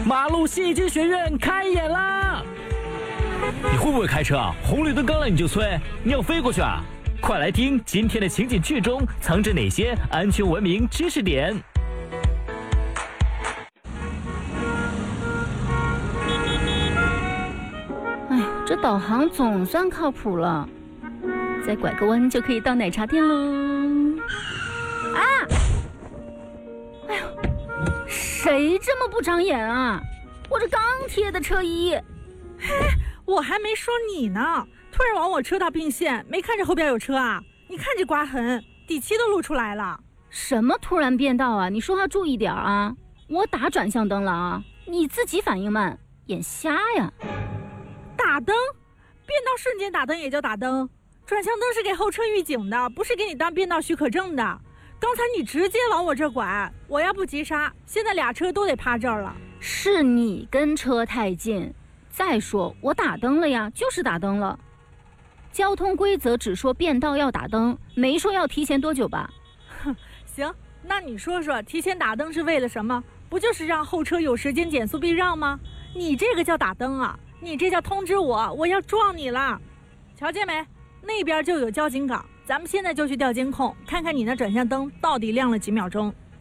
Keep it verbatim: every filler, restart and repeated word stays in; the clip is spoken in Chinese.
马路戏剧学院开演啦！你会不会开车啊？红绿灯刚亮你就催，你要飞过去啊？快来听今天的情景剧中藏着哪些安全文明知识点。 哎，这导航总算靠谱了，再拐个弯就可以到奶茶店喽。啊！哎呦，谁这么不长眼啊？我这刚贴的车衣。 嘿，我还没说你呢，突然往我车道并线，没看着后边有车啊？你看这刮痕，底漆都露出来了。 什么突然变道啊？你说话注意点啊！我打转向灯了啊，你自己反应慢，眼瞎呀？ 打灯？变道瞬间打灯也叫打灯？转向灯是给后车预警的，不是给你当变道许可证的。刚才你直接往我这拐，我要不急刹，现在俩车都得趴这儿了。 是你跟车太近。再说我打灯了呀，就是打灯了。交通规则只说变道要打灯，没说要提前多久吧？ 哼，行，那你说说提前打灯是为了什么？不就是让后车有时间减速避让吗？你这个叫打灯啊，你这叫通知我，我要撞你了。瞧见没？那边就有交警岗，咱们现在就去调监控，看看你那转向灯到底亮了几秒钟。